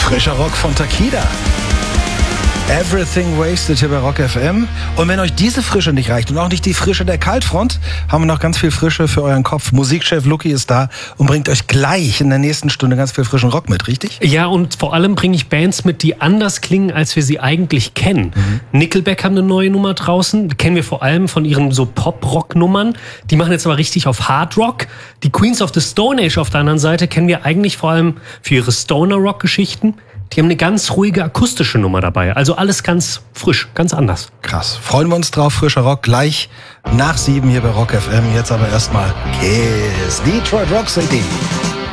Frischer Rock von Takida. Everything Wasted hier bei Rock FM. Und wenn euch diese Frische nicht reicht und auch nicht die Frische der Kaltfront, haben wir noch ganz viel Frische für euren Kopf. Musikchef Lucky ist da und bringt euch gleich in der nächsten Stunde ganz viel frischen Rock mit, richtig? Ja, und vor allem bringe ich Bands mit, die anders klingen, als wir sie eigentlich kennen. Nickelback haben eine neue Nummer draußen. Die kennen wir vor allem von ihren so Pop-Rock-Nummern. Die machen jetzt aber richtig auf Hard Rock. Die Queens of the Stone Age auf der anderen Seite kennen wir eigentlich vor allem für ihre Stoner-Rock-Geschichten. Die haben eine ganz ruhige akustische Nummer dabei. Also alles ganz frisch, ganz anders. Krass. Freuen wir uns drauf. Frischer Rock gleich nach 7 hier bei Rock FM. Jetzt aber erstmal Kiss Detroit Rock City.